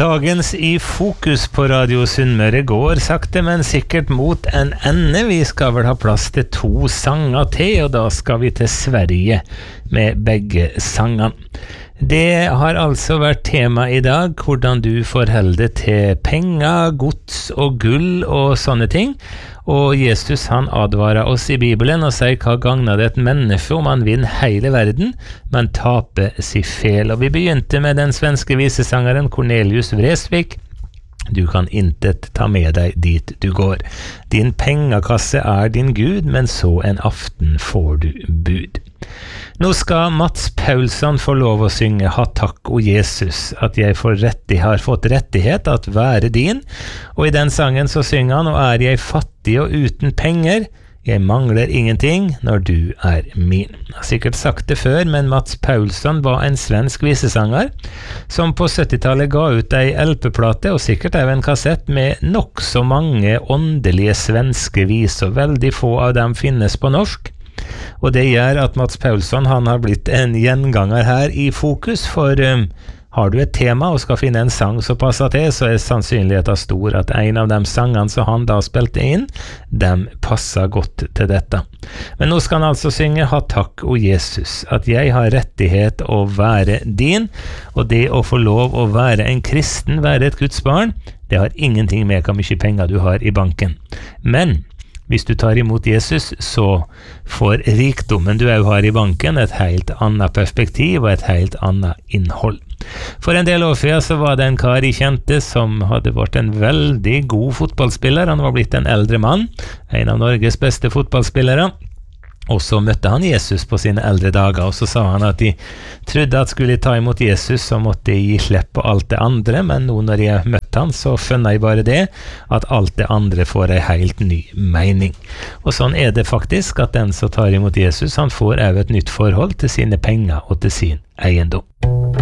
Dagens I fokus på Radio Sunnmøre går sakte, men sikkert mot en ende. Vi skal vel ha plass til 2 sanger til, og da skal vi til Sverige med begge sangene. Det har altså vært tema I dag, hvordan du forholder deg til penger, gods og gull og sånne ting. Og Jesus han advarer oss I Bibelen og sier hva gagner det et menneske om han vinner hele verden, men taper sin fel. Og vi begynte med den svenske visesangeren Cornelius Vreeswijk. Du kan intet ta med deg dit du går. Din pengakasse din Gud, men så en aften får du bud. Nå skal Mats Paulsson få lov å synge «Ha takk, o Jesus, at jeg har fått rettighet at være din». Og I den sangen så synger han «Og jeg fattig og uten penger, jeg mangler ingenting når du min». Jeg har sikkert sagt det før, men Mats Paulsson var en svensk visesanger som på 70-tallet ga ut ei LP-plate og sikkert også en kassett med nok så mange åndelige svenske viser. Veldig få av dem finnes på norsk. Og det gjør at Mats Paulsson han har blitt en gjenganger her I fokus, for har du et tema og skal finne en sang som passer til, så sannsynligheten stor at en av de sangene som han da spilte inn, dem passer godt til dette. Men nå skal han altså synge «Ha takk, o Jesus, at jeg har rettighet å være din», og det å få lov å være en kristen, være et Guds barn, det har ingenting med hvor mye penger du har I banken. Men hvis du tar imot Jesus, så får rikdommen du også har I banken et helt annet perspektiv og et helt annet innhold. For en del år siden så var det en kar I kjente som hadde vært en veldig god fotballspiller. Han var blitt en eldre mann, en av Norges beste fotballspillere. Og så møtte han Jesus på sine eldre dager, og så sa han at de trodde at skulle de ta imot Jesus, så måtte de gi slipp på alt det andre, men nå når de møtte han, så skjønner jeg bare det, at alt det andre får en helt ny mening. Og sånn det faktisk, at den som tar imot Jesus, han får også et nytt forhold til sine penger og til sin eiendom.